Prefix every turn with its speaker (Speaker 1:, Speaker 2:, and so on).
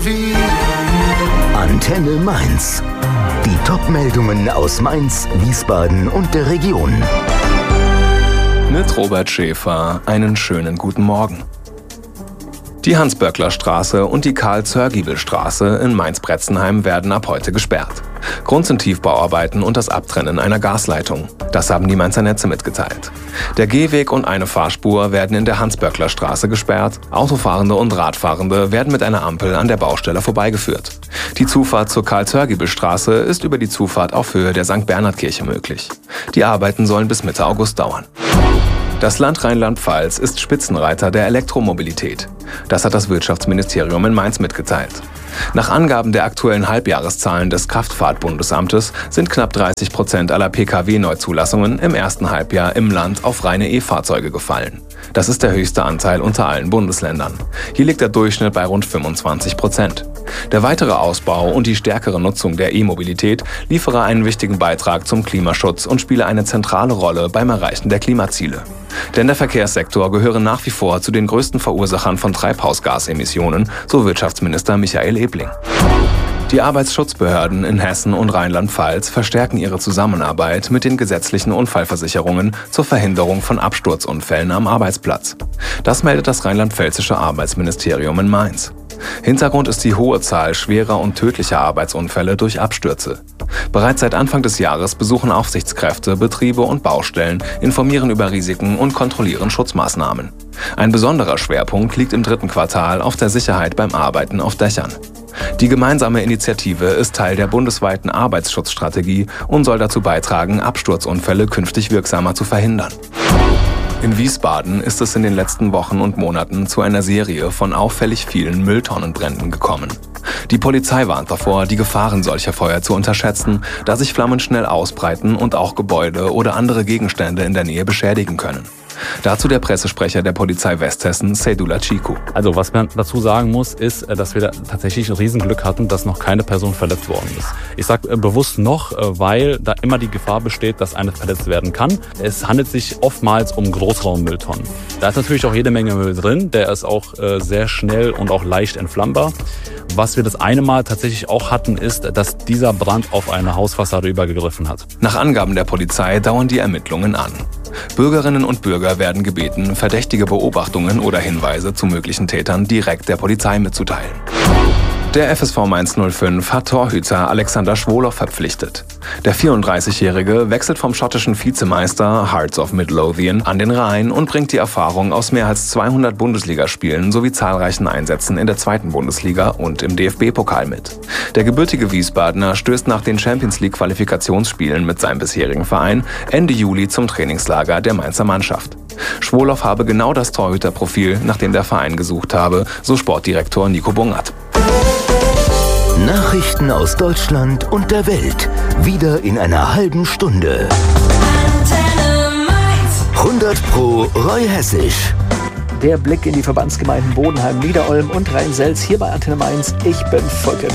Speaker 1: Antenne Mainz. Die Top-Meldungen aus Mainz, Wiesbaden und der Region.
Speaker 2: Mit Robert Schäfer einen schönen guten Morgen. Die Hans-Böckler-Straße und die Karl-Zörgiebel-Straße in Mainz-Bretzenheim werden ab heute gesperrt. Grund sind Tiefbauarbeiten und das Abtrennen einer Gasleitung. Das haben die Mainzer Netze mitgeteilt. Der Gehweg und eine Fahrspur werden in der Hans-Böckler-Straße gesperrt. Autofahrende und Radfahrende werden mit einer Ampel an der Baustelle vorbeigeführt. Die Zufahrt zur Karl-Zörgiebel-Straße ist über die Zufahrt auf Höhe der St. Bernhard-Kirche möglich. Die Arbeiten sollen bis Mitte August dauern. Das Land Rheinland-Pfalz ist Spitzenreiter der Elektromobilität. Das hat das Wirtschaftsministerium in Mainz mitgeteilt. Nach Angaben der aktuellen Halbjahreszahlen des Kraftfahrtbundesamtes sind knapp 30% aller Pkw-Neuzulassungen im ersten Halbjahr im Land auf reine E-Fahrzeuge gefallen. Das ist der höchste Anteil unter allen Bundesländern. Hier liegt der Durchschnitt bei rund 25%. Der weitere Ausbau und die stärkere Nutzung der E-Mobilität liefere einen wichtigen Beitrag zum Klimaschutz und spiele eine zentrale Rolle beim Erreichen der Klimaziele. Denn der Verkehrssektor gehöre nach wie vor zu den größten Verursachern von Treibhausgasemissionen, so Wirtschaftsminister Michael Ebling. Die Arbeitsschutzbehörden in Hessen und Rheinland-Pfalz verstärken ihre Zusammenarbeit mit den gesetzlichen Unfallversicherungen zur Verhinderung von Absturzunfällen am Arbeitsplatz. Das meldet das rheinland-pfälzische Arbeitsministerium in Mainz. Hintergrund ist die hohe Zahl schwerer und tödlicher Arbeitsunfälle durch Abstürze. Bereits seit Anfang des Jahres besuchen Aufsichtskräfte Betriebe und Baustellen, informieren über Risiken und kontrollieren Schutzmaßnahmen. Ein besonderer Schwerpunkt liegt im dritten Quartal auf der Sicherheit beim Arbeiten auf Dächern. Die gemeinsame Initiative ist Teil der bundesweiten Arbeitsschutzstrategie und soll dazu beitragen, Absturzunfälle künftig wirksamer zu verhindern. In Wiesbaden ist es in den letzten Wochen und Monaten zu einer Serie von auffällig vielen Mülltonnenbränden gekommen. Die Polizei warnt davor, die Gefahren solcher Feuer zu unterschätzen, da sich Flammen schnell ausbreiten und auch Gebäude oder andere Gegenstände in der Nähe beschädigen können. Dazu der Pressesprecher der Polizei Westhessen, Seydullah Ciku.
Speaker 3: Also was man dazu sagen muss, ist, dass wir da tatsächlich ein Riesenglück hatten, dass noch keine Person verletzt worden ist. Ich sage bewusst noch, weil da immer die Gefahr besteht, dass eine verletzt werden kann. Es handelt sich oftmals um Großraummülltonnen. Da ist natürlich auch jede Menge Müll drin, der ist auch sehr schnell und auch leicht entflammbar. Was wir das eine Mal tatsächlich auch hatten, ist, dass dieser Brand auf eine Hausfassade übergegriffen hat.
Speaker 2: Nach Angaben der Polizei dauern die Ermittlungen an. Bürgerinnen und Bürger werden gebeten, verdächtige Beobachtungen oder Hinweise zu möglichen Tätern direkt der Polizei mitzuteilen. Der FSV Mainz 05 hat Torhüter Alexander Schwolow verpflichtet. Der 34-Jährige wechselt vom schottischen Vizemeister Hearts of Midlothian an den Rhein und bringt die Erfahrung aus mehr als 200 Bundesligaspielen sowie zahlreichen Einsätzen in der 2. Bundesliga und im DFB-Pokal mit. Der gebürtige Wiesbadener stößt nach den Champions-League-Qualifikationsspielen mit seinem bisherigen Verein Ende Juli zum Trainingslager der Mainzer Mannschaft. Schwolow habe genau das Torhüterprofil, nach dem der Verein gesucht habe, so Sportdirektor Nico Bungert.
Speaker 1: Nachrichten aus Deutschland und der Welt. Wieder in einer halben Stunde. 100% Roy Hessisch.
Speaker 4: Der Blick in die Verbandsgemeinden Bodenheim, Niederolm und Rhein-Selz hier bei Antenne Mainz. Ich bin Volker